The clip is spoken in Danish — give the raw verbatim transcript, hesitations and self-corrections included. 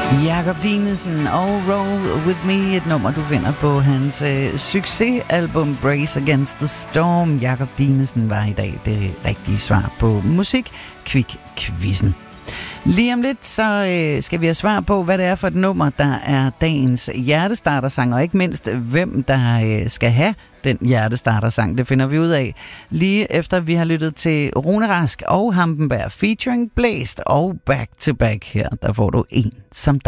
Jakob Dinesen og Roll With Me, et nummer, du finder på hans øh, succesalbum Brace Against the Storm. Jakob Dinesen var i dag det rigtige svar på musik-kvik-quizzen. Lige om lidt, så øh, skal vi have svar på, hvad det er for et nummer, der er dagens hjertestartersang, og ikke mindst, hvem der øh, skal have den hjertestartersang. Det finder vi ud af lige efter, vi har lyttet til Rune Rask og Hampenberg featuring Blæst og Back to Back. Her, der får du En som dig.